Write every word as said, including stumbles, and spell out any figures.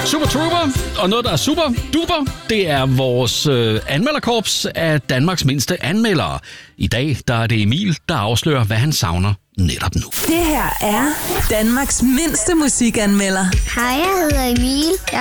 Super Trooper, og noget, der er super duper, det er vores øh, anmelderkorps af Danmarks mindste anmeldere. I dag der er det Emil, der afslører, hvad han savner netop nu. Det her er Danmarks mindste musikanmelder. Hej, jeg hedder Emil.